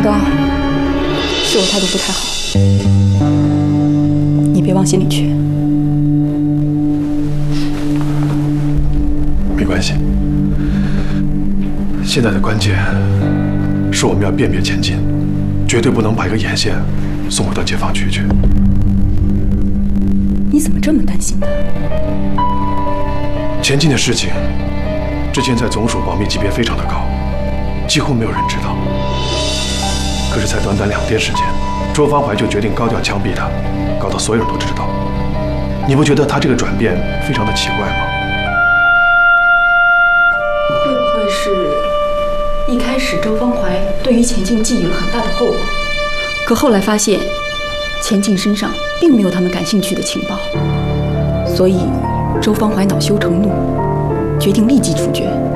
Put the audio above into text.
道是我态度不太好，你别往心里去。 没关系，现在的关键是我们要辨别前进，绝对不能把一个眼线送回到解放区去。 你怎么这么担心他？ 前进的事情，之前在总署保密级别非常的高，几乎没有人知道。可是才短短2天时间，周方怀就决定高调枪毙他，搞到所有人都知道。你不觉得他这个转变非常的奇怪吗？ 会不会是一开始周方怀对于钱进寄予了很大的厚望，可后来发现钱进身上并没有他们感兴趣的情报，所以周方怀恼羞成怒，决定立即处决。